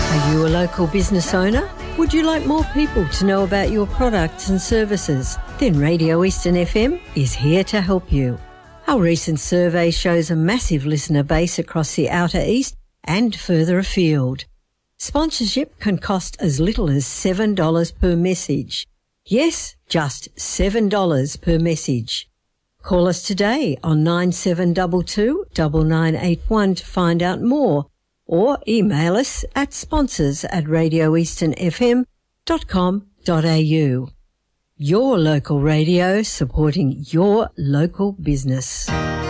Are you a local business owner? Would you like more people to know about your products and services? Then Radio Eastern FM is here to help you. Our recent survey shows a massive listener base across the Outer East and further afield. Sponsorship can cost as little as $7 per message. Yes, just $7 per message. Call us today on 9722 9981 to find out more, or email us at sponsors@radioeasternfm.com.au. Your local radio supporting your local business.